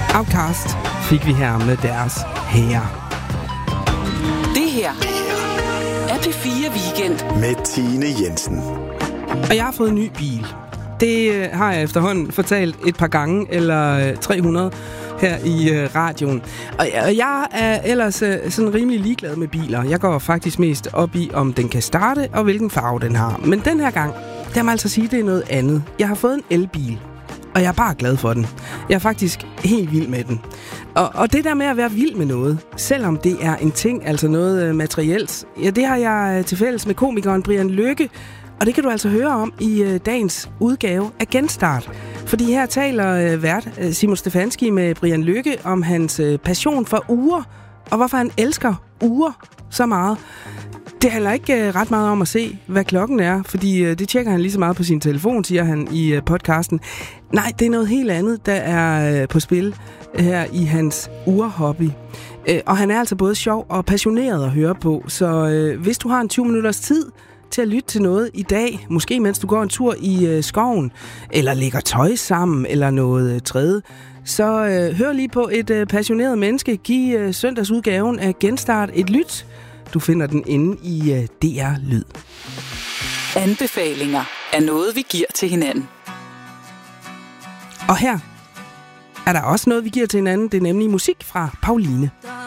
Outcast fik vi her med deres Her. Det her er P4 Weekend med Tine Jensen. Og jeg har fået en ny bil. Det har jeg efterhånden fortalt et par gange, eller 300 her i radioen. Og jeg er ellers sådan rimelig ligeglad med biler. Jeg går faktisk mest op i, om den kan starte, og hvilken farve den har. Men den her gang, der må altså sige, det er noget andet. Jeg har fået en elbil, og jeg er bare glad for den. Jeg er faktisk helt vild med den. Og det der med at være vild med noget, selvom det er en ting, altså noget materielt, ja, det har jeg til fælles med komikeren Brian Lykke. Og det kan du altså høre om i dagens udgave af Genstart. Fordi her taler vært Simon Stefanski med Brian Lykke om hans passion for ure, og hvorfor han elsker ure så meget. Det handler ikke ret meget om at se, hvad klokken er, fordi det tjekker han lige så meget på sin telefon, siger han i podcasten. Nej, det er noget helt andet, der er på spil her i hans urehobby. Og han er altså både sjov og passioneret at høre på, så hvis du har en 20 minutters tid til at lytte til noget i dag, måske mens du går en tur i skoven, eller lægger tøj sammen, eller noget tredje, så hør lige på et passioneret menneske. Giv søndagsudgaven af Genstart et lyt. Du finder den inde i DR Lyd. Anbefalinger er noget, vi giver til hinanden. Og her er der også noget, vi giver til hinanden. Det er nemlig musik fra Pauline.